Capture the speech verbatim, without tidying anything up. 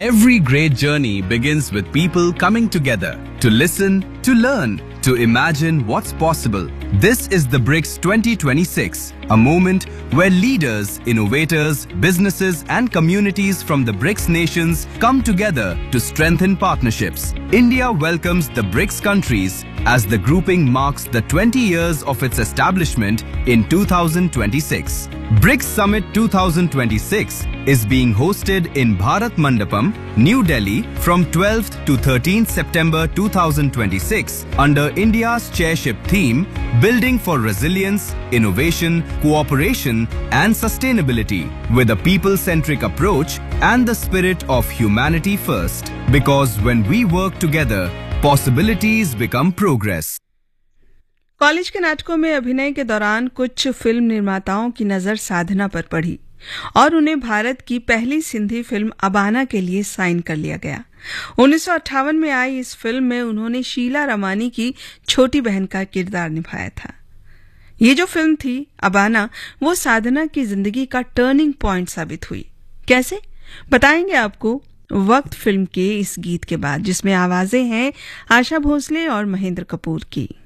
Every great journey begins with people coming together to listen, to learn, to imagine what's possible. This is the BRICS twenty twenty-six, a moment where leaders, innovators, businesses and communities from the BRICS nations come together to strengthen partnerships. India welcomes the BRICS countries as the grouping marks the twenty years of its establishment in two thousand twenty-six. BRICS Summit twenty twenty-six is being hosted in Bharat Mandapam, New Delhi from twelfth to thirteenth September two thousand twenty-six under India's chairship theme Building for Resilience, Innovation, Cooperation and Sustainability with a people-centric approach and the spirit of humanity first. Because when we work together, possibilities become progress. College के नाटकों में अभिनय के दौरान कुछ film निर्माताओं की नजर साधना पर पड़ी और उन्हें भारत की पहली सिंधी फिल्म अबाना के लिए साइन कर लिया गया। उन्नीस सौ अट्ठावन में आई इस फिल्म में उन्होंने शीला रमानी की छोटी बहन का किरदार निभाया था। ये जो फिल्म थी अबाना, वो साधना की जिंदगी का टर्निंग पॉइंट साबित हुई। कैसे? बताएंगे आपको वक्त फिल्म के इस गीत के बाद, जिसमें आवाजें हैं आशा भोसले और महेंद्र कपूर की।